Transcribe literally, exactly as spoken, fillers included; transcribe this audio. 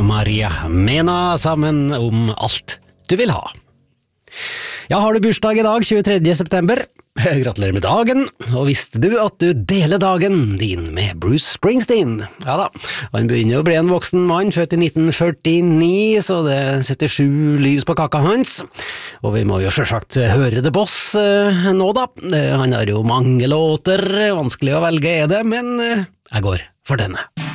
og Maria Mena sammen om alt du vil ha. Ja, har du bursdag i dag, tjuetredje september? Gratulerer med dagen, og visste du at du deler dagen din med Bruce Springsteen? Ja da, han begynner å bli en voksen mann, født i nitten førtini, så det setter sju lys på kaka hans. Og vi må jo selvsagt høre The Boss eh, nå da. Han har jo mange låter, vanskelig å velge er det, men eh, jeg går for denne.